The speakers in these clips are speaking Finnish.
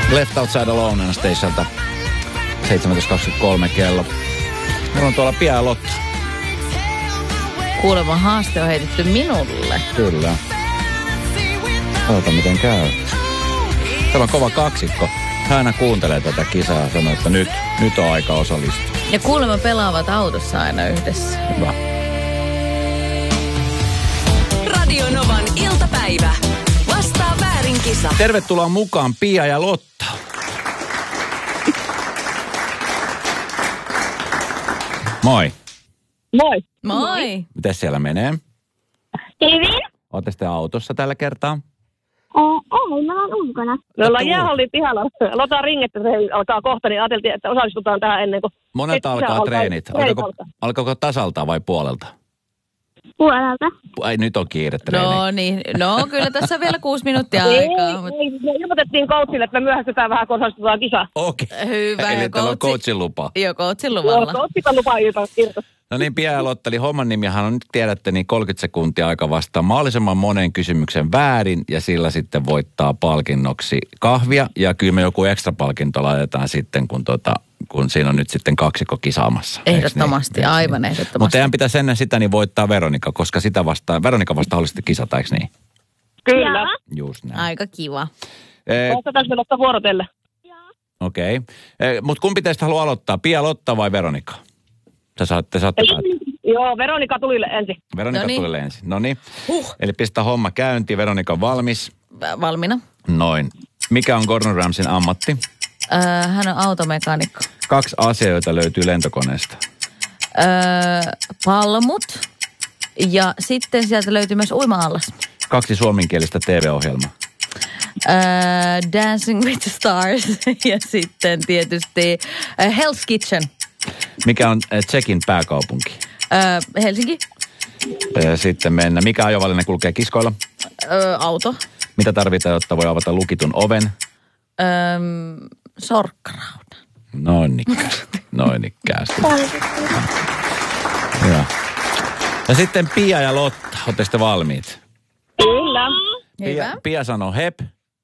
Left Outside Alone Anastasialta. 17.23 kello. Meillä on tuolla Pia ja Lotta. Kuulemma haaste on heitetty minulle. Kyllä. Oota miten käy. Täällä on kova kaksikko. Hän aina kuuntelee tätä kisaa ja sanoo, että nyt on aika osallistua. Ja kuulemma pelaavat autossa aina yhdessä. Hyvä. Radio Novan iltapäivä. Vastaa väärin kisa. Tervetuloa mukaan Pia ja Lotta. Moi. Moi. Moi. Mites siellä menee? Hyvin. Ootte sitten autossa tällä kertaa? Ei, mä oon ulkona. Me ollaan jäähallin pihalla. Lotaan ringettä, se alkaa kohta, niin ajateltiin, että osallistutaan tähän ennen kuin... Monelta alkaa treenit. Alkaako tasalta vai puolelta? Puolelta. Ai nyt on kiire treeni. No niin, no kyllä tässä on vielä 6 minuuttia aikaa. Ei, me ilmoitettiin coachille, että me myöhästytään vähän, kun osallistutaan kisaan. Okei. Hyvä. Eli täällä on coachin lupa. Joo, coachin luvalla. Coachilla lupa irto. No niin, Pia ja Lotta, eli homman nimihan on, nyt tiedätte, niin 30 sekuntia aika vastaan mahdollisimman monen kysymyksen väärin, ja sillä sitten voittaa palkinnoksi kahvia, ja kyllä me joku ekstra palkinto laitetaan sitten, kun siinä on nyt sitten kaksikko kisaamassa. Ehdottomasti, niin? Aivan ehdottomasti. Mutta teidän pitäisi ennen sitä niin voittaa Veronika, koska Veronika vasta haluaisitte kisata, eikö niin? Kyllä. Just näin. Aika kiva. Otetaan me Lotta vuorotelle. Okei. Mutta kumpi teistä haluaa aloittaa, Pia, Lotta vai Veronika? Te saatte päättää. Joo, Veronika tuli ensin. Veronika tuli ensin. Noniin. Eli pistä homma käyntiin. Veronika on valmis. Valmiina. Noin. Mikä on Gordon Ramsayn ammatti? Hän on automekaanikko. 2 asiaa, joita löytyy lentokoneesta. Palmut. Ja sitten sieltä löytyy myös uima-allas. 2 suomenkielistä TV-ohjelmaa. Dancing with the Stars. Ja sitten tietysti Hell's Kitchen. Mikä on Tšekin pääkaupunki? Helsinki. Sitten mennään. Mikä ajoväline kulkee kiskoilla? Auto. Mitä tarvitaan, jotta voi avata lukitun oven? Sorkkarauta. Noin ikkäästi. Joo. Ja sitten Pia ja Lotta. Ootte sitten valmiit? Kyllä. Hyvä. Pia sanoo hep.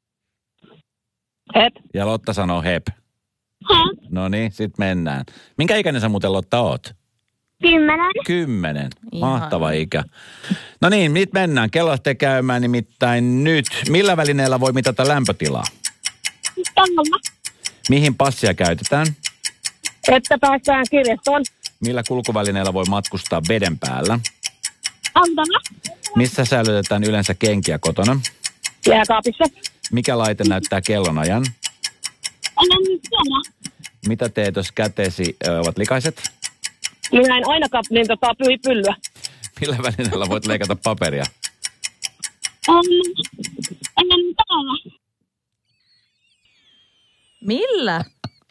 Hep. Ja Lotta sanoo hep. No niin, sit mennään. Minkä ikäinen sä muuten, Lotta, oot? 10. Mahtava ikä. No niin, nyt mennään. Kello lähtee käymään nimittäin nyt. Millä välineellä voi mitata lämpötilaa? Tällä. Mihin passia käytetään? Että päästään kirjastoon. Millä kulkuvälineellä voi matkustaa veden päällä? Autolla. Missä säilytetään yleensä kenkiä kotona? Jääkaapissa. Mikä laite näyttää kellonajan? En tiedä. Mitä teet, jos kätesi ovat likaiset? Minä en ainakaan pyllyä. Millä välineellä voit leikata paperia? En täällä. Millä?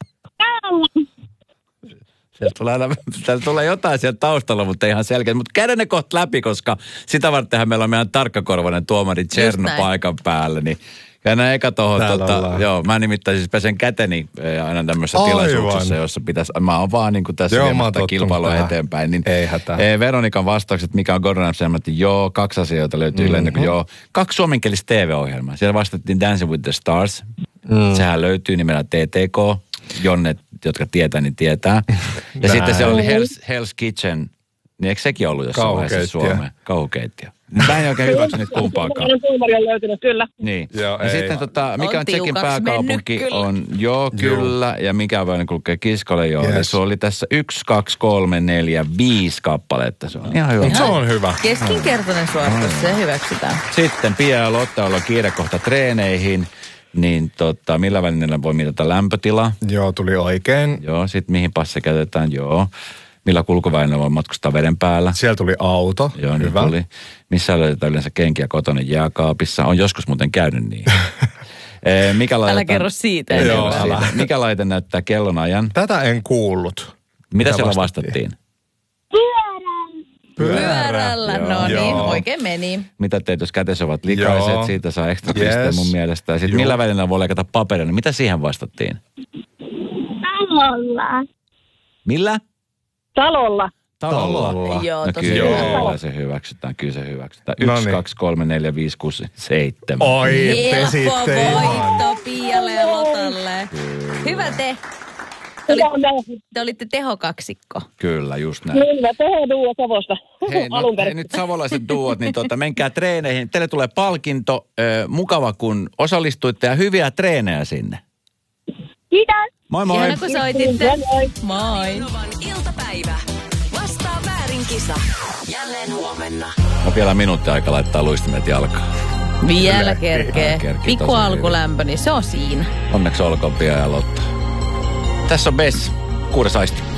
Sieltä tulee jotain sieltä taustalla, mutta ihan selkeä. Mutta käydään ne kohta läpi, koska sitä vartenhan meillä on meidän tarkkakorvainen tuomari Tserno paikan päällä. Niin käydään eka tohon. Joo, mä nimittäin siis pesen käteni aina tämmöisessä tilaisuuksessa, jossa pitäisi, mä oon vaan niin kuin tässä viemättä kilpailua eteenpäin. Niin, ei hätää. Veronikan vastaukset, mikä on Gordon Ramsay, joo, 2 asiaa, joita löytyy joo. 2 suomenkielistä TV-ohjelmaa. Siellä vastattiin Dancing with the Stars. Sehän löytyy nimellä TTK. Jonne, jotka tietää, niin tietää. Ja sitten se oli Hell's Kitchen. Niin eikö sekin ollut jossain vaiheessa Suomeen? Kauhukeittiö. Mä en oikein hyväksynyt kumpaakaan. Tuumari on löytynyt, kyllä. Niin. Joo, ja sitten mikä on Tšekin pääkaupunki on, kyllä. Ja mikä väline kulkee kiskolle, joo. Yes. Se oli tässä 1, 2, 3, 4, 5 kappaletta. Se on ihan hyvä. Se on hyvä. Keskinkertainen suoritus, se hyväksytään. Sitten Pia ja Lotta on kiire kohta treeneihin. Niin millä välineellä voi mitata lämpötila? Joo, tuli oikein. Joo, sitten mihin passi käytetään, joo. Millä kulkuvälineellä voi matkustaa veden päällä? Siellä tuli auto. Joo, hyvä. Niin tuli. Missä löytetään yleensä kenkiä kotona jääkaapissa? On joskus muuten käynyt niin. Älä kerro siitä. Joo, mikä laite näyttää kellonajan? Tätä en kuullut. Mitä siellä vastattiin? Pyörällä, no niin, oikein meni. Mitä teet, jos kätesi ovat likaiset? Siitä saa ekstra pisteen mun mielestä. Ja sitten millä välillä voi leikata paperia? Niin mitä siihen vastattiin? Talolla. Millä? Talolla. Joo, no, kyllä se hyväksytään. 1, 2, 3, 4, 5, 6, 7. Oi, pesitte ihan. Piialle ja Lotalle. Hyvä te. Te olitte tehokaksikko. Kyllä, just näin. Kyllä, tehdään duo Savosta. Hei, Alun perin. nyt savolaiset duot, niin menkää treeneihin. Teille tulee palkinto. Mukava, kun osallistuitte ja hyviä treenejä sinne. Kiitos. Moi moi. Ihana, kun soititte. Moi. Moi. Novan iltapäivä. Vastaa väärin kisa. Jälleen huomenna. On vielä minuutti aika laittaa luistimet jalkaan. Vielä kerkee. Kerkee Pikku tosi alkulämpö, niin se on siinä. Onneksi olkoon Pia ja Lotta. Tässä on Bess, 6 aisti.